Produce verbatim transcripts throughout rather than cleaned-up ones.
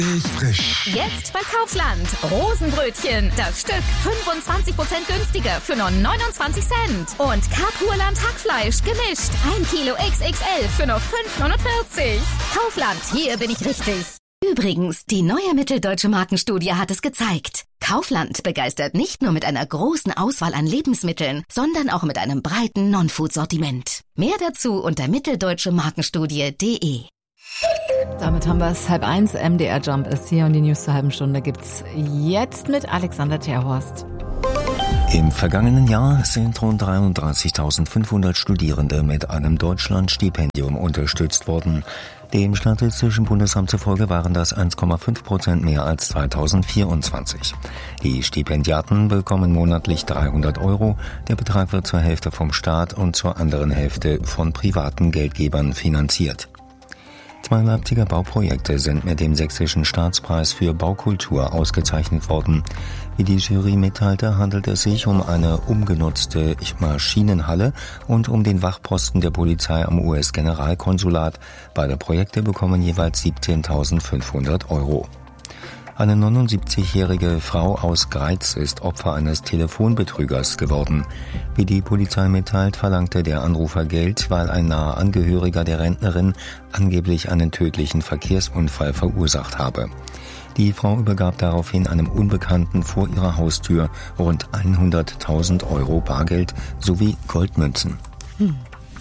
Frisch. Jetzt bei Kaufland. Rosenbrötchen. Das Stück fünfundzwanzig Prozent günstiger für nur neunundzwanzig Cent. Und Kapurland Hackfleisch gemischt. ein Kilo X X L für nur fünf neunundvierzig. Kaufland, hier bin ich richtig. Übrigens, die neue Mitteldeutsche Markenstudie hat es gezeigt. Kaufland begeistert nicht nur mit einer großen Auswahl an Lebensmitteln, sondern auch mit einem breiten Non-Food-Sortiment. Mehr dazu unter mitteldeutsche markenstudie punkt de. Damit haben wir es. Halb eins, M D R Jump ist hier und die News zur halben Stunde gibt's jetzt mit Alexander Terhorst. Im vergangenen Jahr sind rund dreiunddreißigtausendfünfhundert Studierende mit einem Deutschlandstipendium unterstützt worden. Dem Statistischen Bundesamt zufolge waren das eins Komma fünf Prozent mehr als zweitausendvierundzwanzig. Die Stipendiaten bekommen monatlich dreihundert Euro. Der Betrag wird zur Hälfte vom Staat und zur anderen Hälfte von privaten Geldgebern finanziert. Zwei Leipziger Bauprojekte sind mit dem Sächsischen Staatspreis für Baukultur ausgezeichnet worden. Wie die Jury mitteilte, handelt es sich um eine umgenutzte Maschinenhalle und um den Wachposten der Polizei am U S-Generalkonsulat. Beide Projekte bekommen jeweils siebzehntausendfünfhundert Euro. Eine neunundsiebzigjährige Frau aus Greiz ist Opfer eines Telefonbetrügers geworden. Wie die Polizei mitteilt, verlangte der Anrufer Geld, weil ein naher Angehöriger der Rentnerin angeblich einen tödlichen Verkehrsunfall verursacht habe. Die Frau übergab daraufhin einem Unbekannten vor ihrer Haustür rund hunderttausend Euro Bargeld sowie Goldmünzen. Hm.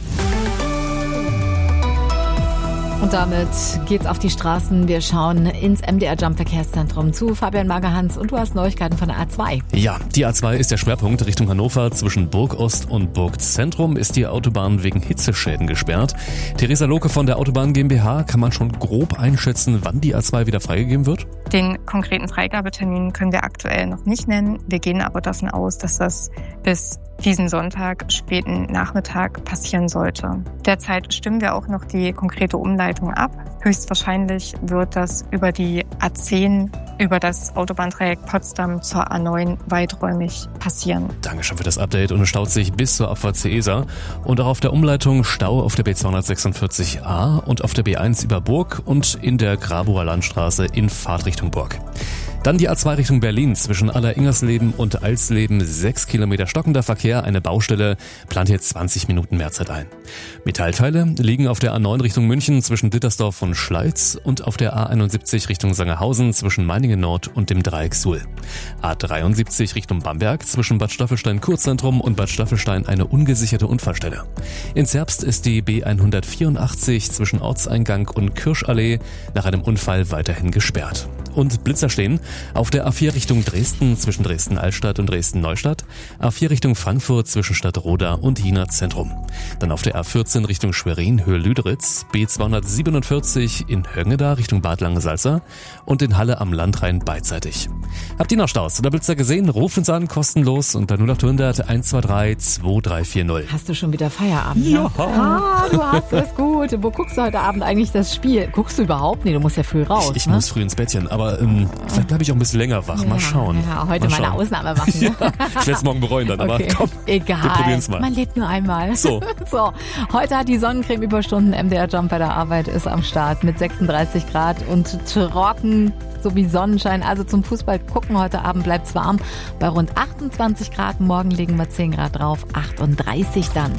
Und damit geht's auf die Straßen. Wir schauen ins M D R Jump Verkehrszentrum zu Fabian Magerhans und du hast Neuigkeiten von der A zwei. Ja, die A zwei ist der Schwerpunkt Richtung Hannover. Zwischen Burgost und Burgzentrum ist die Autobahn wegen Hitzeschäden gesperrt. Theresa Loke von der Autobahn GmbH, kann man schon grob einschätzen, wann die A zwei wieder freigegeben wird? Den konkreten Freigabetermin können wir aktuell noch nicht nennen. Wir gehen aber davon aus, dass das bis diesen Sonntag, späten Nachmittag passieren sollte. Derzeit stimmen wir auch noch die konkrete Umleitung ab. Höchstwahrscheinlich wird das über die A zehn, über das Autobahndreieck Potsdam zur A neun weiträumig passieren. Dankeschön für das Update und es staut sich bis zur Abfahrt Ceesa. Und auch auf der Umleitung Stau auf der B zweihundertsechsundvierzig A und auf der B eins über Burg und in der Grabower Landstraße in Fahrtrichtung Burg. Dann die A zwei Richtung Berlin zwischen Alleringersleben und Alsleben, sechs Kilometer stockender Verkehr, eine Baustelle, plant hier zwanzig Minuten Mehrzeit ein. Metallteile liegen auf der A neun Richtung München zwischen Dittersdorf und Schleiz und auf der A einundsiebzig Richtung Sangerhausen zwischen Meiningen Nord und dem Dreieck Suhl. A dreiundsiebzig Richtung Bamberg zwischen Bad Staffelstein Kurzentrum und Bad Staffelstein eine ungesicherte Unfallstelle. In Zerbst ist die B hundertvierundachtzig zwischen Ortseingang und Kirschallee nach einem Unfall weiterhin gesperrt. Und Blitzer stehen auf der A vier Richtung Dresden zwischen Dresden-Altstadt und Dresden-Neustadt, A vier Richtung Frankfurt zwischen Stadtroda und Jena Zentrum. Dann auf der A vierzehn Richtung Schwerin, Höhe Lüderitz, B zweihundertsiebenundvierzig in Höngeda Richtung Bad Langensalza und in Halle am Landrhein beidseitig. Habt ihr noch Staus oder Blitzer gesehen? Ruft uns an, kostenlos unter null acht hundert eins zwei drei zwei drei vier null. Hast du schon wieder Feierabend? Ja. Ne? Ah, du hast es gut. Wo guckst du heute Abend eigentlich das Spiel? Guckst du überhaupt? Nee, du musst ja früh raus. Ich, ich ne? muss früh ins Bettchen, aber ähm, vielleicht bleibe ich auch ein bisschen länger wach. Mal schauen. Ja, heute mal, mal eine Ausnahme machen. Ne? Ja, ich werde es morgen bereuen dann, okay. aber komm, egal. wir probieren es mal. Man lebt nur einmal. So. so. Heute hat die Sonnencreme-Überstunden M D R Jump bei der Arbeit ist am Start mit sechsunddreißig Grad und trocken sowie Sonnenschein. Also zum Fußball gucken heute Abend bleibt's warm bei rund achtundzwanzig Grad. Morgen legen wir zehn Grad drauf, achtunddreißig dann.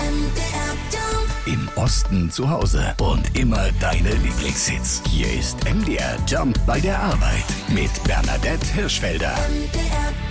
Im Osten zu Hause und immer deine Lieblingshits. Hier ist M D R Jump bei der Arbeit mit Bernadette Hirschfelder.